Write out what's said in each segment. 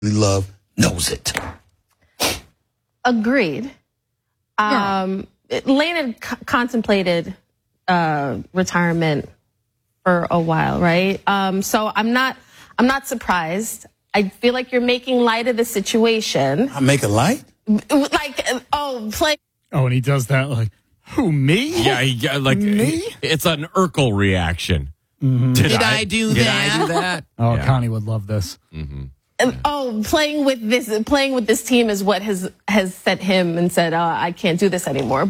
love knows it. Agreed. Lane had contemplated retirement for a while, right? So I'm not surprised. I feel like you're making light of the situation. I'm making light? Play. Oh, and he does that like, who, me? Yeah, me? It's an Urkel reaction. Mm-hmm. Did I do that? Oh, yeah. Connie would love this. Mm-hmm. Playing with this team is what has set him and said, I can't do this anymore.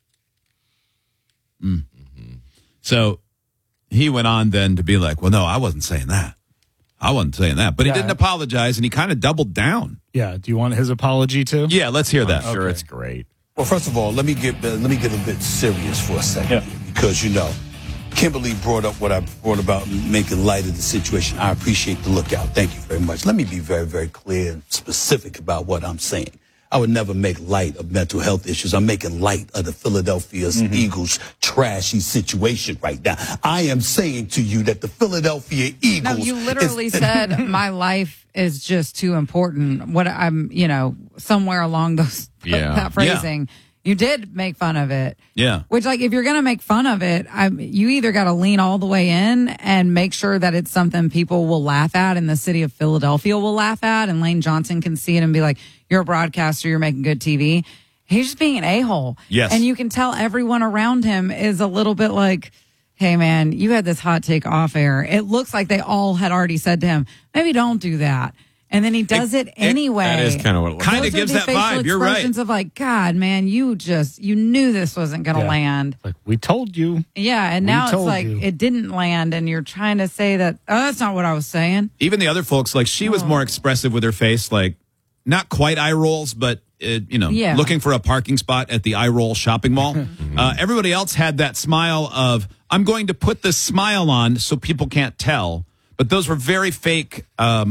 Mm-hmm. So he went on then to be like, well, no, I wasn't saying that. But he didn't apologize, and he kind of doubled down. Yeah. Do you want his apology too? Yeah, let's hear that. Sure, it's great. Well, first of all, let me get a bit serious for a second. Yeah. Because, Kimberly brought up what I brought about making light of the situation. I appreciate the lookout. Thank you very much. Let me be very, very clear and specific about what I'm saying. I would never make light of mental health issues. I'm making light of the Philadelphia Eagles trashy situation right now. I am saying to you that the Philadelphia Eagles... No, you literally said my life is just too important. What I'm, somewhere along that phrasing. Yeah. You did make fun of it. Yeah. Which, if you're going to make fun of it, you either got to lean all the way in and make sure that it's something people will laugh at and the city of Philadelphia will laugh at, and Lane Johnson can see it and be like, you're a broadcaster, you're making good TV. He's just being an a-hole. Yes. And you can tell everyone around him is a little bit like, hey, man, you had this hot take off air. It looks like they all had already said to him, maybe don't do that. And then he does it anyway. That is kind of what it looks like. Kind of gives that vibe. You're right. Expressions of like, God, man, you knew this wasn't going to land. Like, we told you. Yeah, and now it's like it didn't land, and you're trying to say that, that's not what I was saying. Even the other folks, she was more expressive with her face, not quite eye rolls, but, looking for a parking spot at the eye roll shopping mall. Everybody else had that smile of, I'm going to put this smile on so people can't tell. But those were very fake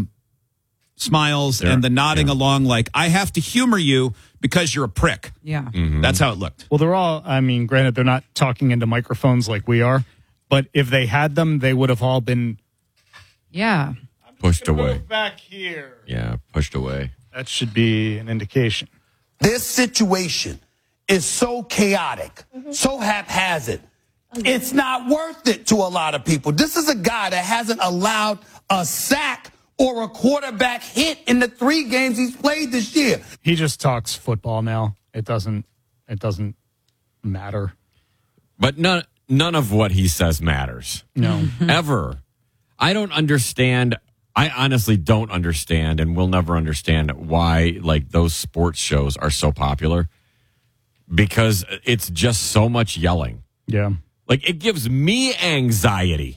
smiles and the nodding along like, I have to humor you because you're a prick. Yeah. Mm-hmm. That's how it looked. Well, they're all, granted, they're not talking into microphones like we are, but if they had them, they would have all been pushed away. Move back here. Yeah, pushed away. That should be an indication. This situation is so chaotic, so haphazard. It's not worth it to a lot of people. This is a guy that hasn't allowed a sack or a quarterback hit in the 3 games he's played this year. He just talks football now. It doesn't matter. But none of what he says matters. No. Ever. I don't understand. I honestly don't understand and will never understand why those sports shows are so popular. Because it's just so much yelling. Yeah. It gives me anxiety.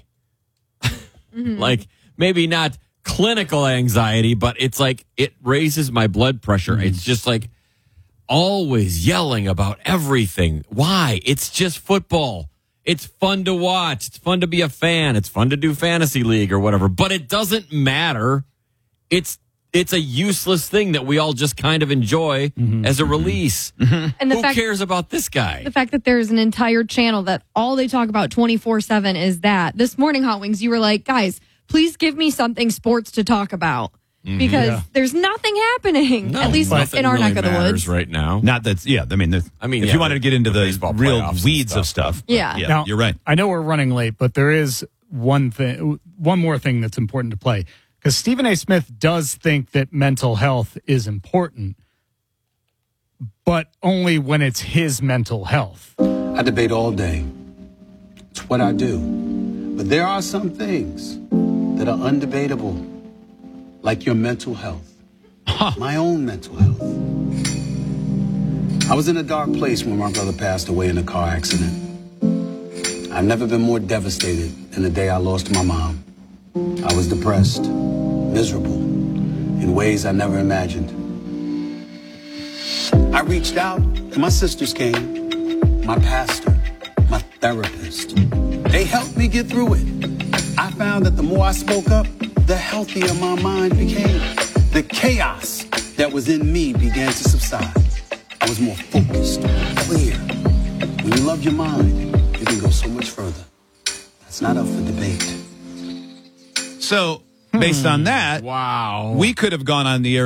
Maybe not clinical anxiety, but it's it raises my blood pressure. It's just always yelling about everything. Why? It's just football. It's fun to watch. It's fun to be a fan. It's fun to do fantasy league or whatever, but it doesn't matter. It's a useless thing that we all just kind of enjoy as a release. And Who cares about this guy? The fact that there's an entire channel that all they talk about 24/7 is that. This morning, Hot Wings, you were like, guys, please give me something sports to talk about because there's nothing happening, at least in our neck of the woods right now. Not that, if you wanted to get into the real weeds of stuff. Yeah. Now, you're right. I know we're running late, but there is one more thing that's important to play. Because Stephen A. Smith does think that mental health is important, but only when it's his mental health. I debate all day. It's what I do. But there are some things that are undebatable, like your mental health, my own mental health. I was in a dark place when my brother passed away in a car accident. I've never been more devastated than the day I lost my mom. I was depressed, miserable, in ways I never imagined. I reached out, and my sisters came, my pastor, my therapist. They helped me get through it. I found that the more I spoke up, the healthier my mind became. The chaos that was in me began to subside. I was more focused, clear. When you love your mind, you can go so much further. That's not up for debate. So Based on that, Wow. we could have gone on the air